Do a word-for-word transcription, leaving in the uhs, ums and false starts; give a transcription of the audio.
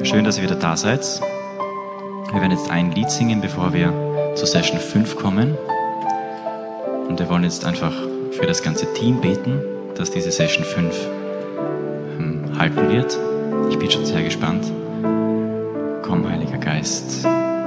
Schön, dass ihr wieder da seid. Wir werden jetzt ein Lied singen, bevor wir zu Session fünf kommen. Und wir wollen jetzt einfach für das ganze Team beten, dass diese Session fünf ähm, halten wird. Ich bin schon sehr gespannt. Komm, Heiliger Geist.